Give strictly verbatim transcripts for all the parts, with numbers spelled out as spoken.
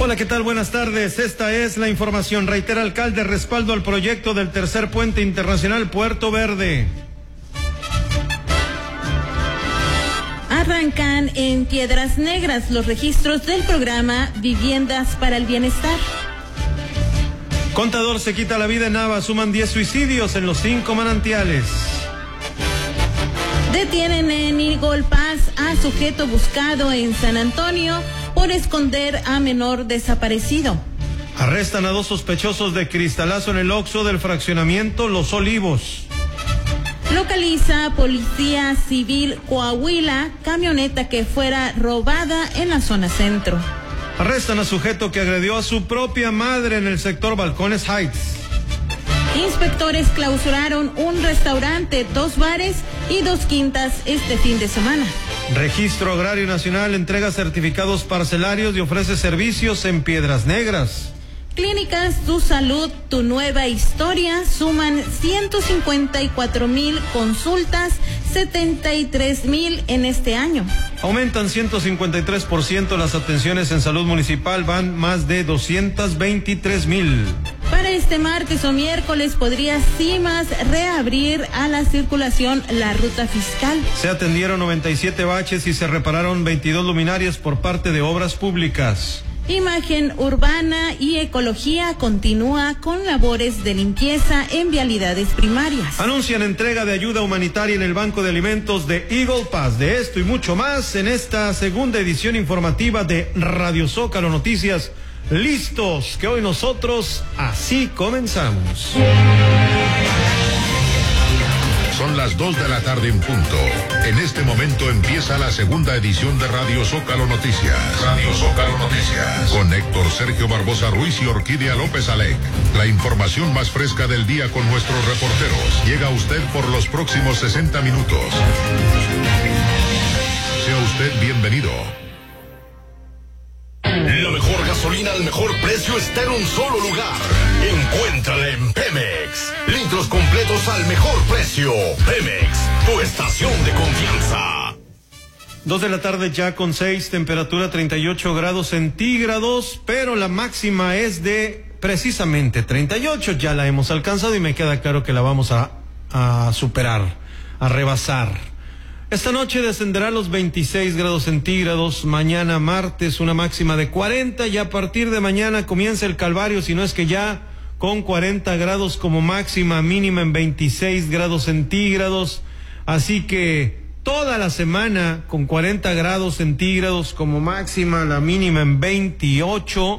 Hola, ¿qué tal? Buenas tardes. Esta es la información. Reitera alcalde respaldo al proyecto del tercer puente internacional Puerto Verde. Arrancan en Piedras Negras los registros del programa Viviendas para el Bienestar. Contador se quita la vida en Nava, suman diez suicidios en los cinco manantiales. Detienen en Eagle Pass a sujeto buscado en San Antonio por esconder a menor desaparecido. Arrestan a dos sospechosos de cristalazo en el Oxxo del fraccionamiento Los Olivos. Localiza Policía Civil Coahuila camioneta que fuera robada en la zona centro. Arrestan a sujeto que agredió a su propia madre en el sector Balcones Heights. Inspectores clausuraron un restaurante, dos bares y dos quintas este fin de semana. Registro Agrario Nacional entrega certificados parcelarios y ofrece servicios en Piedras Negras. Clínicas Tu Salud, Tu Nueva Historia suman ciento cincuenta y cuatro mil consultas, setenta y tres mil en este año. Aumentan ciento cincuenta y tres por ciento las atenciones en salud municipal, van más de doscientos veintitrés mil. Para este martes o miércoles podría CIMAS reabrir a la circulación la ruta fiscal. Se atendieron noventa y siete baches y se repararon veintidós luminarias por parte de Obras Públicas. Imagen Urbana y Ecología continúa con labores de limpieza en vialidades primarias. Anuncian entrega de ayuda humanitaria en el Banco de Alimentos de Eagle Pass. De esto y mucho más en esta segunda edición informativa de Radio Zócalo Noticias. Listos, que hoy nosotros así comenzamos. Son las dos de la tarde en punto. En este momento empieza la segunda edición de Radio Zócalo Noticias. Radio Zócalo Noticias. Con Héctor Sergio Barbosa Ruiz y Orquídea López Alec. La información más fresca del día con nuestros reporteros. Llega a usted por los próximos sesenta minutos. Sea usted bienvenido. La mejor gasolina al mejor precio está en un solo lugar. Encuéntrala en Pemex. Litros completos al mejor precio. Pemex, tu estación de confianza. Dos de la tarde ya con seis, temperatura treinta y ocho grados centígrados, pero la máxima es de precisamente treinta y ocho. Ya la hemos alcanzado y me queda claro que la vamos a, a superar, a rebasar. Esta noche descenderá a los veintiséis grados centígrados, mañana martes una máxima de cuarenta y a partir de mañana comienza el calvario, si no es que ya con cuarenta grados como máxima, mínima en veintiséis grados centígrados, así que toda la semana con cuarenta grados centígrados como máxima, la mínima en veintiocho,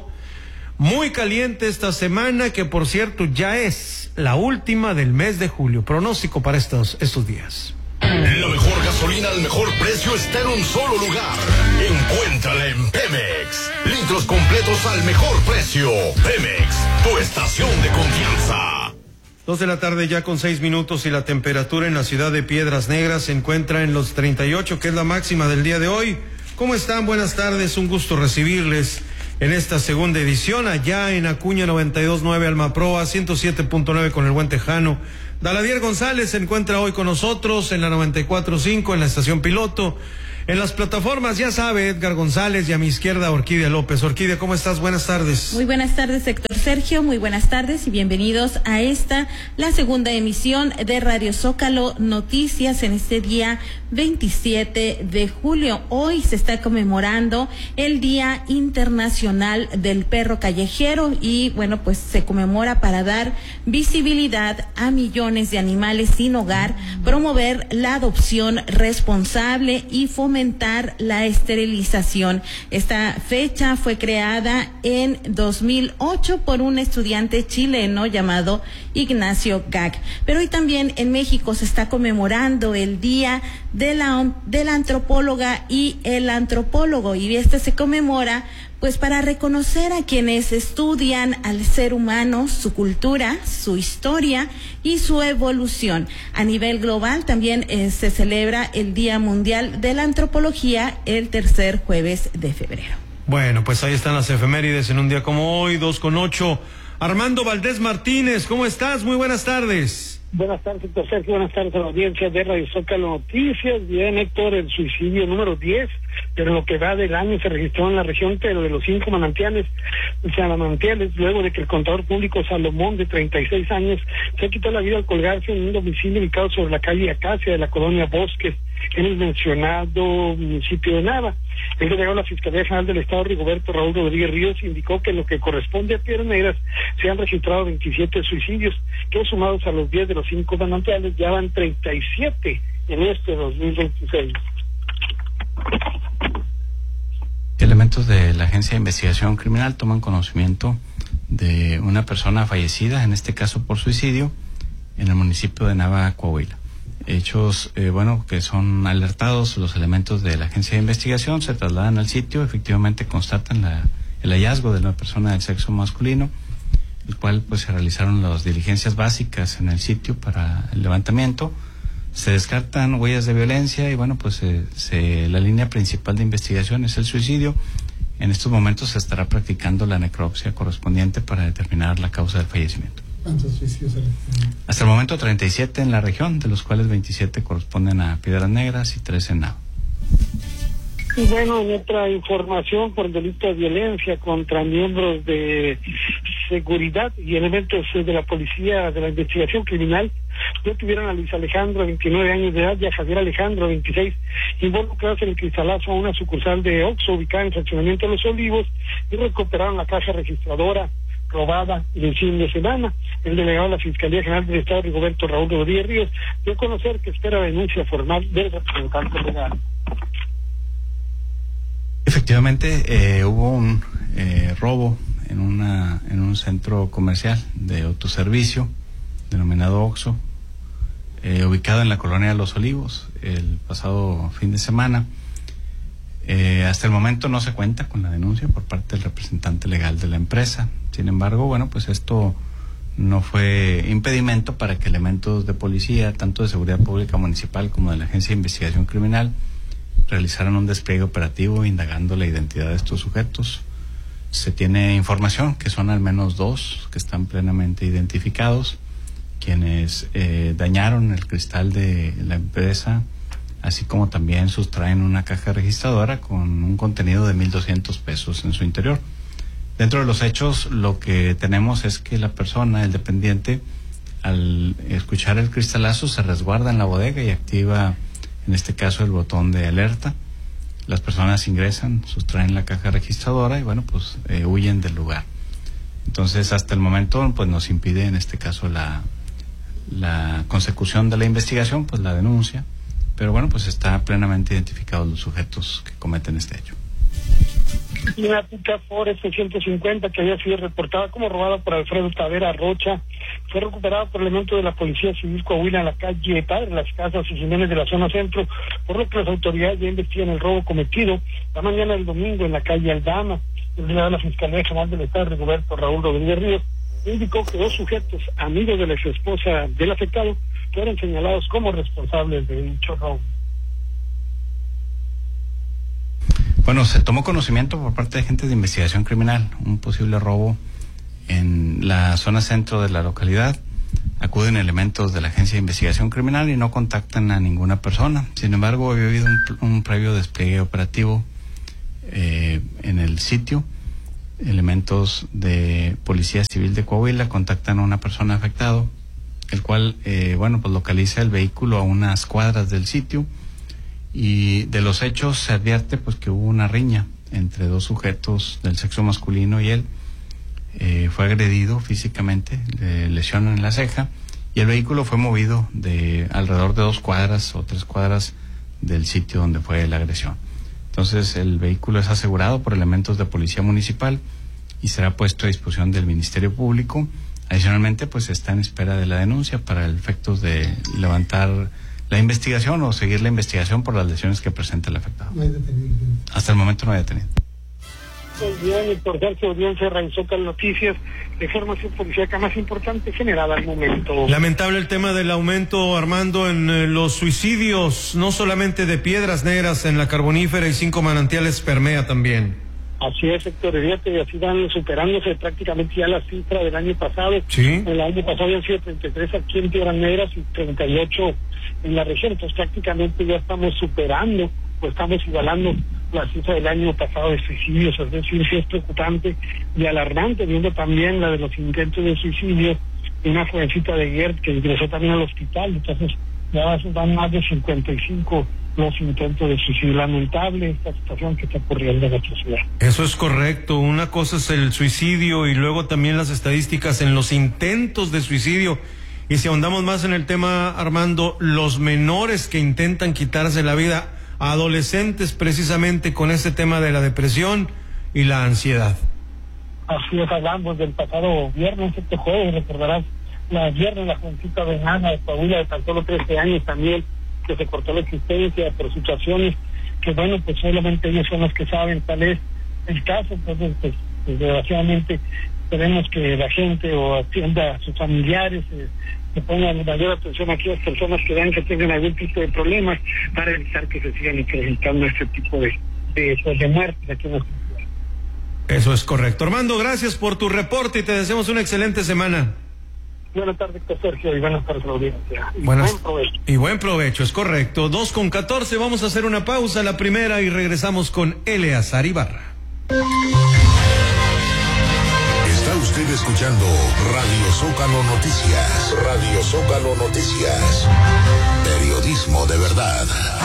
muy caliente esta semana que por cierto ya es la última del mes de julio, pronóstico para estos, estos días. La mejor gasolina al mejor precio está en un solo lugar. Encuéntrala en Pemex. Litros completos al mejor precio. Pemex, tu estación de confianza. Dos de la tarde ya con seis minutos y la temperatura en la ciudad de Piedras Negras se encuentra en los treinta y ocho, que es la máxima del día de hoy. ¿Cómo están? Buenas tardes, un gusto recibirles en esta segunda edición, allá en Acuña noventa y dos punto nueve Almaproa, ciento siete punto nueve con el Buen Tejano. Daladier González se encuentra hoy con nosotros en la noventa y cuatro punto cinco en la estación piloto. En las plataformas, ya sabe, Edgar González y a mi izquierda Orquídea López. Orquídea, ¿cómo estás? Buenas tardes. Muy buenas tardes, Héctor Sergio. Muy buenas tardes y bienvenidos a esta, la segunda emisión de Radio Zócalo Noticias en este día veintisiete de julio. Hoy se está conmemorando el Día Internacional del Perro Callejero y, bueno, pues se conmemora para dar visibilidad a millones de animales sin hogar, promover la adopción responsable y fomentar la esterilización. Esta fecha fue creada en dos mil ocho por un estudiante chileno llamado Ignacio Gag. Pero hoy también en México se está conmemorando el Día de la, de la Antropóloga y el Antropólogo, y este se conmemora pues para reconocer a quienes estudian al ser humano, su cultura, su historia y su evolución. A nivel global también eh, se celebra el Día Mundial de la Antropología el tercer jueves de febrero. Bueno, pues ahí están las efemérides en un día como hoy, dos con ocho. Armando Valdés Martínez, ¿cómo estás? Muy buenas tardes. Buenas tardes, Héctor Sergio. Buenas tardes a la audiencia de Radio Zócalo Noticias. Bien, Héctor, el suicidio número diez, pero lo que va del año se registró en la región, pero de los cinco manantiales, o sea, manantiales, luego de que el contador público Salomón, de treinta y seis años, se quitó la vida al colgarse en un domicilio ubicado sobre la calle Acacia de la colonia Bosques, en el mencionado municipio de Nava. El delegado de la Fiscalía General del Estado, Rigoberto Raúl Rodríguez Ríos, indicó que en lo que corresponde a Piedras Negras se han registrado veintisiete suicidios, que sumados a los diez de los cinco manantiales ya van treinta y siete en este dos mil veintiséis. Elementos de la Agencia de Investigación Criminal toman conocimiento de una persona fallecida, en este caso por suicidio, en el municipio de Nava, Coahuila. Hechos, eh, bueno, que son alertados los elementos de la Agencia de Investigación, se trasladan al sitio, efectivamente constatan la, el hallazgo de una persona del sexo masculino, el cual pues se realizaron las diligencias básicas en el sitio para el levantamiento, se descartan huellas de violencia y bueno, pues eh, se, la línea principal de investigación es el suicidio. En estos momentos se estará practicando la necropsia correspondiente para determinar la causa del fallecimiento. ¿Cuántos suicidios se registraron? Hasta el momento treinta y siete en la región, de los cuales veintisiete corresponden a Piedras Negras y tres en Nava. Y bueno, en otra información, por el delito de violencia contra miembros de seguridad y elementos de la policía de la investigación criminal, detuvieron a Luis Alejandro, veintinueve años de edad, y a Javier Alejandro, veintiséis, involucrados en el cristalazo a una sucursal de Oxxo ubicada en el fraccionamiento de Los Olivos, y recuperaron la caja registradora robada el fin de semana. El delegado de la Fiscalía General del Estado, Rigoberto Raúl Rodríguez Ríos, dio a conocer que espera denuncia formal del representante legal. Efectivamente, eh, hubo un eh, robo en una en un centro comercial de autoservicio denominado Oxxo, eh, ubicado en la colonia de Los Olivos, el pasado fin de semana. Eh, hasta el momento no se cuenta con la denuncia por parte del representante legal de la empresa. Sin embargo, bueno, pues esto no fue impedimento para que elementos de policía, tanto de seguridad pública municipal como de la Agencia de Investigación Criminal, realizaron un despliegue operativo indagando la identidad de estos sujetos. Se tiene información que son al menos dos que están plenamente identificados, quienes eh, dañaron el cristal de la empresa, así como también sustraen una caja registradora con un contenido de mil doscientos pesos en su interior. Dentro de los hechos, lo que tenemos es que la persona, el dependiente, al escuchar el cristalazo se resguarda en la bodega y activa, en este caso, el botón de alerta. Las personas ingresan, sustraen la caja registradora y bueno, pues eh, huyen del lugar. Entonces, hasta el momento, pues nos impide, en este caso, la, la consecución de la investigación, pues la denuncia. Pero bueno, pues está plenamente identificados los sujetos que cometen este hecho. Una pica Ford F ciento cincuenta que había sido reportada como robada por Alfredo Tavera Rocha fue recuperada por elementos de la Policía Civil Coahuila en la calle Padre Las Casas y Jiménez de la zona centro, por lo que las autoridades ya investigan el robo cometido la mañana del domingo en la calle Aldama. El delegado de la Fiscalía General del Estado, Rigoberto Raúl Rodríguez Ríos, indicó que dos sujetos, amigos de la exesposa del afectado, fueron señalados como responsables de dicho robo. Bueno, se tomó conocimiento por parte de agentes de investigación criminal un posible robo en la zona centro de la localidad. Acuden elementos de la Agencia de Investigación Criminal y no contactan a ninguna persona. Sin embargo, había habido un, un previo despliegue operativo eh, en el sitio. Elementos de Policía Civil de Coahuila contactan a una persona afectada, el cual, eh, bueno, pues localiza el vehículo a unas cuadras del sitio. Y de los hechos se advierte pues que hubo una riña entre dos sujetos del sexo masculino y él. Eh, fue agredido físicamente, le lesionan en la ceja y el vehículo fue movido de alrededor de dos cuadras o tres cuadras del sitio donde fue la agresión. Entonces el vehículo es asegurado por elementos de policía municipal y será puesto a disposición del Ministerio Público. Adicionalmente, pues está en espera de la denuncia para el efectos de levantar la investigación o seguir la investigación por las lesiones que presenta el afectado. No hay detenido. Hasta el momento no hay detenido. Muy bien, y por darse audiencia Radio Zócalo Noticias, la información policíaca más importante generada al momento. Lamentable el tema del aumento, Armando, en eh, los suicidios, no solamente de Piedras Negras en la Carbonífera y Cinco Manantiales permea también. Así es, Héctor, fíjate, así van superándose prácticamente ya la cifra del año pasado. Sí. El año pasado habían sido treinta y tres aquí en Piedras Negras y treinta y ocho en la región, entonces prácticamente ya estamos superando o estamos igualando la cifra del año pasado de suicidios, es decir, sí es preocupante y alarmante, viendo también la de los intentos de suicidio de una jovencita de Gert que ingresó también al hospital, entonces ya van más de cincuenta y cinco los intentos de suicidio. Lamentable esta situación que está ocurriendo en nuestra ciudad. Eso es correcto. Una cosa es el suicidio y luego también las estadísticas en los intentos de suicidio. Y si ahondamos más en el tema, Armando, los menores que intentan quitarse la vida, adolescentes precisamente con este tema de la depresión y la ansiedad. Así es, hablamos del pasado viernes, este jueves, recordarás, la viernes la jovencita de Ana, de Paula, de tan solo trece años también, que se cortó la existencia por situaciones que, bueno, pues solamente ellos son los que saben tal es el caso. Entonces, pues, desgraciadamente, tenemos que la gente o atienda a sus familiares, eh, que pongan mayor atención a aquellas personas que vean que tengan algún tipo de problemas para evitar que se sigan incrementando este tipo de, de, pues, de muertes aquí en nuestra ciudad. Eso es correcto. Armando, gracias por tu reporte y te deseamos una excelente semana. Buenas tardes, Sergio, y buenas tardes a la audiencia. Y buenas, buen provecho. Y buen provecho, es correcto. Dos con catorce, vamos a hacer una pausa, la primera, y regresamos con Eleazar Ibarra. Está usted escuchando Radio Zócalo Noticias. Radio Zócalo Noticias. Periodismo de verdad.